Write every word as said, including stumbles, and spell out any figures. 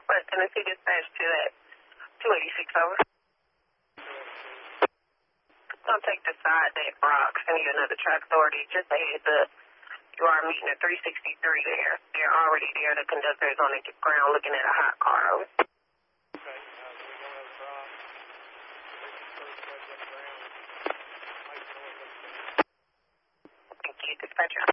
West Tennessee dispatch to that two eighty-six over. Don't take the side deck rock. Send you another track authority. Just a heads up. You are meeting at three sixty-three there. They're already there. The conductor is on the ground looking at a hot car. Over. Okay. Uh, so we don't have a problem. Thank you, dispatcher.